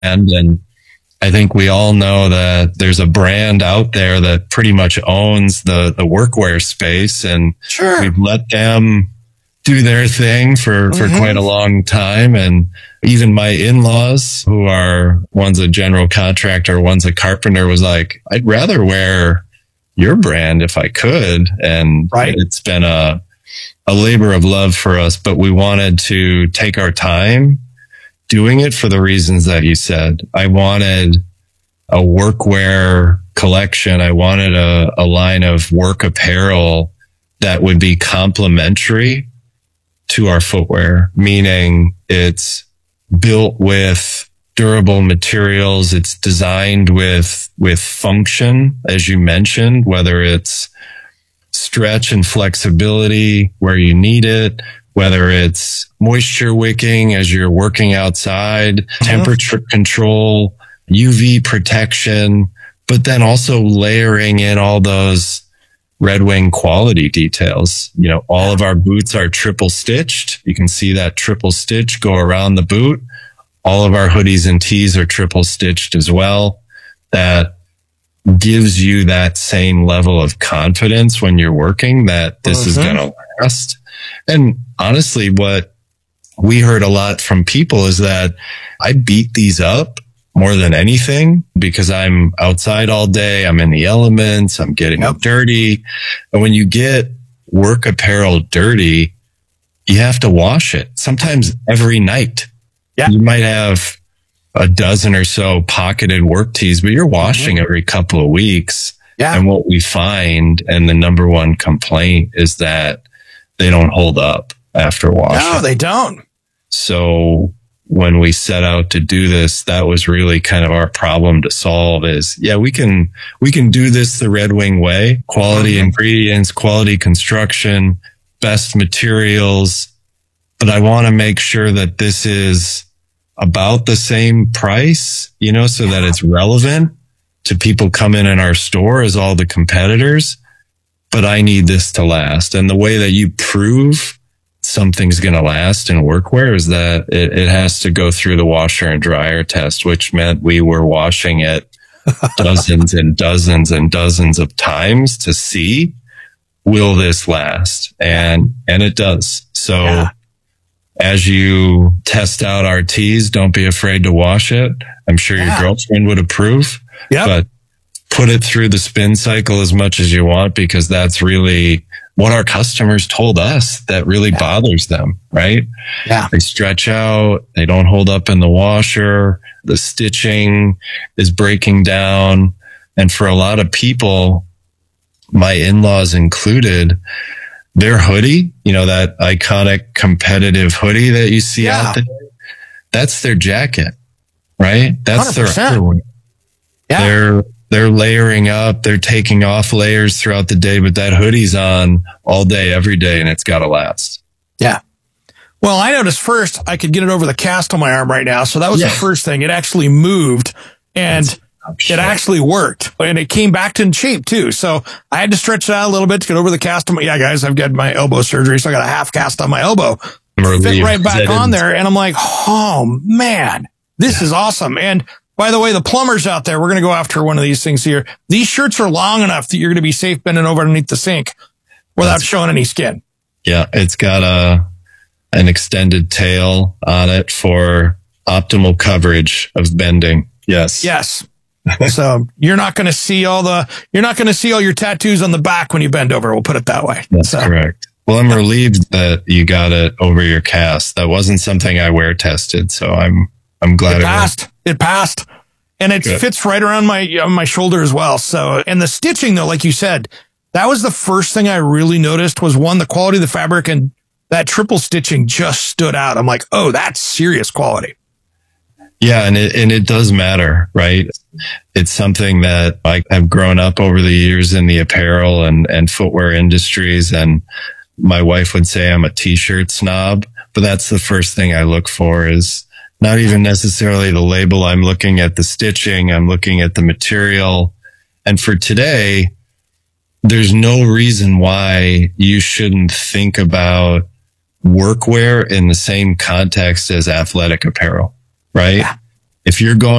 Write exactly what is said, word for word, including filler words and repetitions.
And I think we all know that there's a brand out there that pretty much owns the, the workwear space, and sure. we've let them do their thing for, mm-hmm. for quite a long time. And even my in-laws, who are, one's a general contractor, one's a carpenter, was like, I'd rather wear your brand if I could. And right. it's been a, a labor of love for us, but we wanted to take our time doing it for the reasons that you said. I wanted a workwear collection. I wanted a, a line of work apparel that would be complementary to our footwear, meaning it's built with durable materials. It's designed with, with function, as you mentioned, whether it's stretch and flexibility where you need it, whether it's moisture wicking as you're working outside, mm-hmm. temperature control, U V protection, but then also layering in all those Red Wing quality details. You know, all of our boots are triple stitched. You can see that triple stitch go around the boot. All of our hoodies and tees are triple stitched as well. That gives you that same level of confidence when you're working that this mm-hmm. is going to last. And honestly, what we heard a lot from people is that I beat these up more than anything because I'm outside all day. I'm in the elements. I'm getting yep. dirty. And when you get work apparel dirty, you have to wash it sometimes every night. Yeah. You might have a dozen or so pocketed work tees, but you're washing mm-hmm. every couple of weeks. Yeah. And what we find, and the number one complaint, is that they don't hold up after washing. No, they don't. So when we set out to do this, that was really kind of our problem to solve is, yeah, we can, we can do this the Red Wing way, quality mm-hmm. ingredients, quality construction, best materials. But I want to make sure that this is about the same price, you know, so that it's relevant to people coming in our store as all the competitors. But I need this to last. And the way that you prove something's going to last in workwear is that it, it has to go through the washer and dryer test, which meant we were washing it dozens and dozens and dozens of times to see, will this last? And, and it does. So yeah. as you test out our tees, don't be afraid to wash it. I'm sure yeah. your girlfriend would approve, yep. but put it through the spin cycle as much as you want, because that's really what our customers told us that really yeah. bothers them, right? Yeah. They stretch out. They don't hold up in the washer. The stitching is breaking down. And for a lot of people, my in-laws included, their hoodie, you know, that iconic competitive hoodie that you see yeah. out there, that's their jacket, right? That's one hundred percent. Their underwear. Yeah. They're, they're layering up, they're taking off layers throughout the day, but that hoodie's on all day, every day, and it's got to last. Yeah. Well, I noticed first I could get it over the cast on my arm right now. So that was yeah. the first thing. It actually moved and it actually worked, and it came back to in shape too. So I had to stretch it out a little bit to get over the cast on my, yeah, guys, I've got my elbow surgery. So I got a half cast on my elbow, fit right back on there. And I'm like, oh man, this yeah. is awesome. And by the way, the plumbers out there, we're going to go after one of these things here. These shirts are long enough that you're going to be safe bending over underneath the sink without That's, showing any skin. Yeah. It's got a, an extended tail on it for optimal coverage of bending. Yes. Yes. So you're not going to see all the, you're not going to see all your tattoos on the back when you bend over. We'll put it that way. That's so. correct. Well, I'm relieved that you got it over your cast. That wasn't something I wear tested. So I'm, I'm glad it passed. It, it passed. And it Good. fits right around my, uh, my shoulder as well. So, and the stitching though, like you said, that was the first thing I really noticed was one, the quality of the fabric, and that triple stitching just stood out. I'm like, oh, that's serious quality. Yeah. And it, and it does matter, right? It's something that I have grown up over the years in the apparel and, and footwear industries. And my wife would say I'm a t-shirt snob, but that's the first thing I look for is not even necessarily the label. I'm looking at the stitching. I'm looking at the material. And for today, there's no reason why you shouldn't think about workwear in the same context as athletic apparel, right? Yeah. if you're going